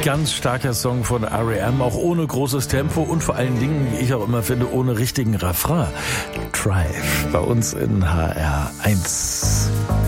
Ganz starker Song von R.E.M., auch ohne großes Tempo und vor allen Dingen, wie ich auch immer finde, ohne richtigen Refrain. Drive bei uns in HR1.